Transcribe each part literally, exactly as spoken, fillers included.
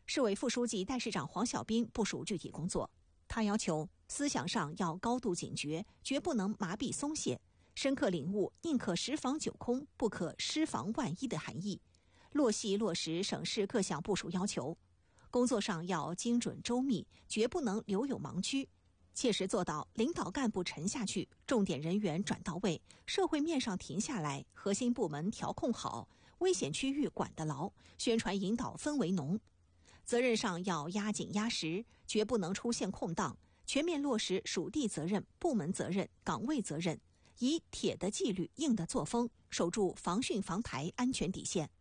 市委副书记、代市长黄小斌部署具体工作。他要求思想上要高度警觉，绝不能麻痹松懈，深刻领悟宁可十防九空，不可失防万一的含义，落细落实省市各项部署要求。工作上要精准周密，绝不能留有盲区，切实做到领导干部沉下去，重点人员转到位，社会面上停下来，核心部门调控好，危险区域管得牢，宣传引导氛围浓。责任上要压紧压实，绝不能出现空档，全面落实属地责任、部门责任、岗位责任，以铁的纪律、硬的作风，守住防汛防台安全底线。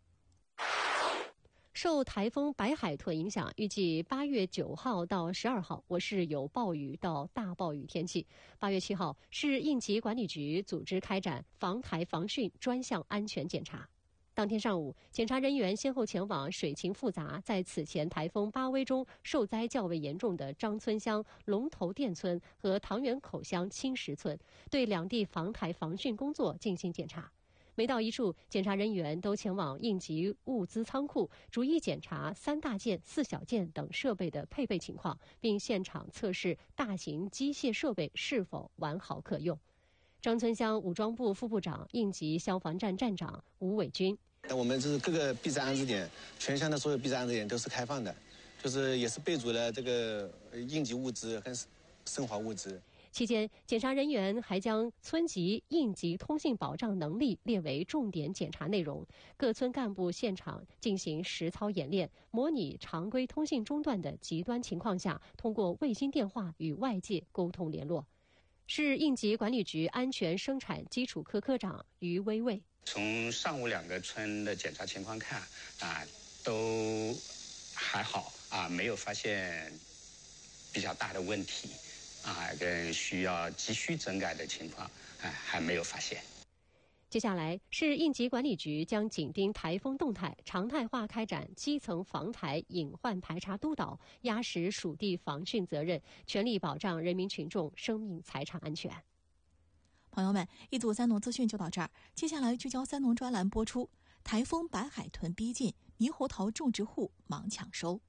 受台风白海豚影响，预计八月九号到十二号，我市有暴雨到大暴雨天气。八月七号，市应急管理局组织开展防台防汛专项安全检查。当天上午，检查人员先后前往水情复杂，在此前台风巴威中受灾较为严重的张村乡龙头店村和塘源口乡青石村，对两地防台防汛工作进行检查。每到一处，检查人员都前往应急物资仓库，逐一检查三大件、四小件等设备的配备情况，并现场测试大型机械设备是否完好可用。张村乡武装部副部长、应急消防站站长吴伟军。 我们这是各个避灾安置点，全乡的所有避灾安置点都是开放的，就是也是备足了这个应急物资和生活物资。 期间，检查人员还将村级应急通信保障能力列为重点检查内容，各村干部现场进行实操演练，模拟常规通信中断的极端情况下，通过卫星电话与外界沟通联络。市应急管理局安全生产基础科科长于威卫。 从上午两个村的检查情况看，啊，都还好啊，没有发现比较大的问题，啊，跟需要急需整改的情况，啊，还没有发现。 接下来，市应急管理局将紧盯台风动态，常态化开展基层防台隐患排查督导，压实属地防汛责任，全力保障人民群众生命财产安全。 朋友们，一组三农资讯就到这儿，接下来聚焦三农专栏播出。台风白海豚逼近，猕猴桃种植户忙抢收。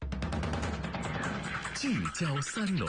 聚焦三农。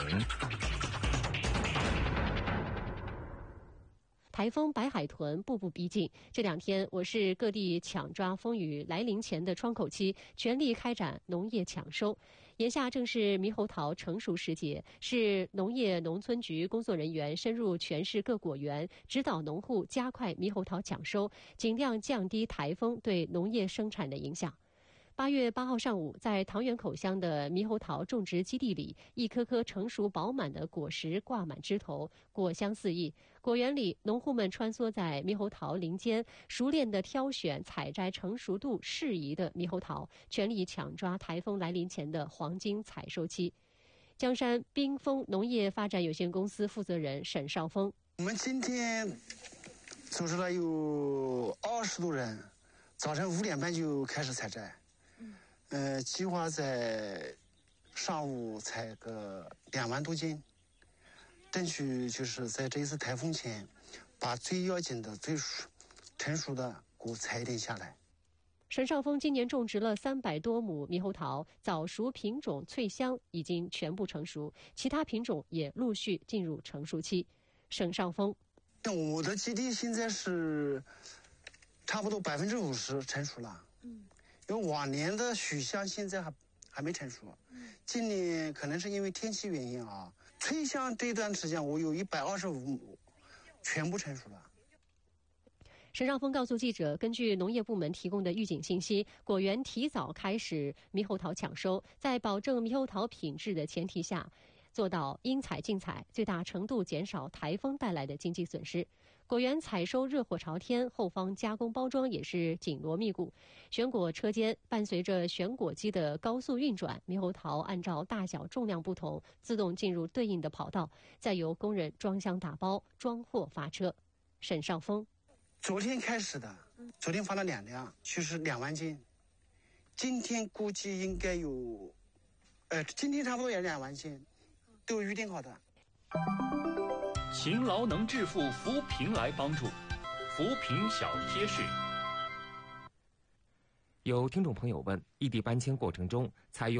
台风白海豚步步逼近，这两天我市各地抢抓风雨来临前的窗口期，全力开展农业抢收。眼下正是猕猴桃成熟时节，市农业农村局工作人员深入全市各果园，指导农户加快猕猴桃抢收，尽量降低台风对农业生产的影响。八月八号上午，在塘源口乡的猕猴桃种植基地里，一颗颗成熟饱满的果实挂满枝头，果香四溢。果园里，农户们穿梭在猕猴桃林间，熟练地挑选采摘成熟度适宜的猕猴桃，全力抢抓台风来临前的黄金采收期。江山冰峰农业发展有限公司负责人沈少峰： 我们今天组织了有二十多人，早晨五点半就开始采摘。呃，计划在上午采个两万多斤，争取就是在这一次台风前，把最要紧的、最成熟的果采一点下来。 沈少峰今年种植了三百多亩猕猴桃，早熟品种脆香已经全部成熟，其他品种也陆续进入成熟期。沈少峰： 我的基地现在是差不多百分之五十成熟了。嗯。因为往年的许香现在还还没成熟，今年可能是因为天气原因啊，脆香这段时间我有一百二十五亩，全部成熟了。 沈少峰告诉记者，根据农业部门提供的预警信息，果园提早开始猕猴桃抢收，在保证猕猴桃品质的前提下，做到应采尽采，最大程度减少台风带来的经济损失。果园采收热火朝天，后方加工包装也是紧锣密鼓。选果车间伴随着选果机的高速运转，猕猴桃按照大小重量不同，自动进入对应的跑道，再由工人装箱打包，装货发车。沈少峰： 昨天开始的，昨天发了两辆，就是两万斤。今天估计应该有，呃，今天差不多也两万斤。都预定好的。 勤劳能致富，扶贫来帮助。扶贫小贴士。有听众朋友问，异地搬迁过程中采用